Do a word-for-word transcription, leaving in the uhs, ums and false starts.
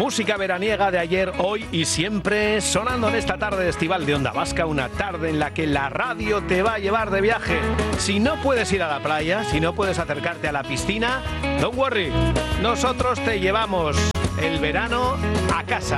música veraniega de ayer, hoy y siempre, sonando en esta tarde estival de Onda Vasca, una tarde en la que la radio te va a llevar de viaje. Si no puedes ir a la playa, si no puedes acercarte a la piscina, don't worry, nosotros te llevamos el verano a casa.